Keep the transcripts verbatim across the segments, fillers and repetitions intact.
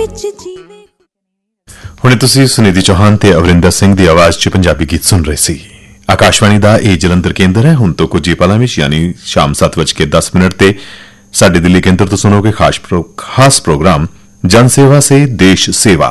ਵਿੱਚ ਜੀਵੇ। ਹੁਣੇ ਤੁਸੀਂ ਸੁਨਿਧੀ ਚੌਹਾਨ ਤੇ ਅਵਰਿੰਦਰ ਸਿੰਘ ਦੀ ਆਵਾਜ਼ 'ਚ ਪੰਜਾਬੀ ਗੀਤ ਸੁਣ ਰਹੇ ਸੀ। ਆਕਾਸ਼ਵਾਣੀ ਦਾ ਇਹ ਜਲੰਧਰ ਕੇਂਦਰ ਹੈ। ਹੁਣ ਤੋਂ ਕੁਝ ਹੀ ਪਲਾਂ ਵਿੱਚ ਯਾਨੀ ਸ਼ਾਮ ਸੱਤ ਵਜੇ ਦਸ ਮਿੰਟ ਤੇ ਸਾਡੇ ਦਿੱਲੀ ਕੇਂਦਰ ਤੋਂ ਸੁਣੋਗੇ ਖਾਸ ਪ੍ਰੋ, ਖਾਸ ਪ੍ਰੋਗਰਾਮ ਜਨ सेवा से देश सेवा।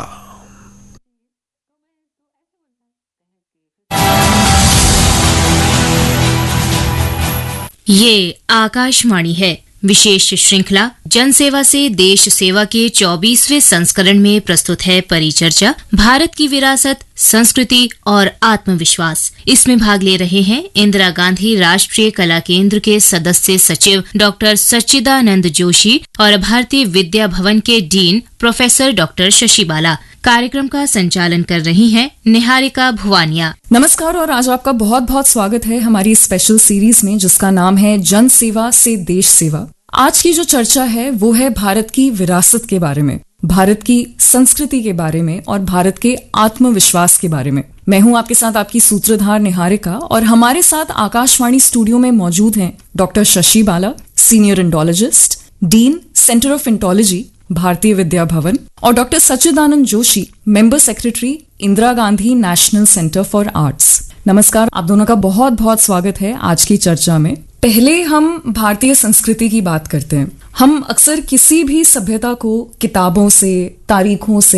ये आकाशवाणी है। विशेष श्रृंखला जन सेवा से देश सेवा के चौबीसवें संस्करण में प्रस्तुत है परिचर्चा भारत की विरासत, संस्कृति और आत्मविश्वास। इसमें भाग ले रहे हैं इंदिरा गांधी राष्ट्रीय कला केंद्र के सदस्य सचिव डॉक्टर सच्चिदानंद जोशी और भारतीय विद्या भवन के डीन प्रोफेसर डॉक्टर शशि बाला। कार्यक्रम का संचालन कर रही हैं निहारिका भुवानिया। नमस्कार और आज आपका बहुत बहुत स्वागत है हमारी स्पेशल सीरीज में जिसका नाम है जन सेवा से देश सेवा। आज की जो चर्चा है वो है भारत की विरासत के बारे में, भारत की संस्कृति के बारे में और भारत के आत्मविश्वास के बारे में। मैं हूं आपके साथ आपकी सूत्रधार निहारिका और हमारे साथ आकाशवाणी स्टूडियो में मौजूद हैं doctor Shashi Bala, senior Indologist, dean centre of इंटोलॉजी Bharatiya Vidya Bhavan, और doctor Sachchidanand Joshi, member secretary Indira Gandhi national centre for arts. नमस्कार, आप दोनों का बहुत बहुत स्वागत है आज की चर्चा में। पहले हम भारतीय संस्कृति की बात करते हैं। हम अक्सर किसी भी सभ्यता को किताबों से, तारीखों से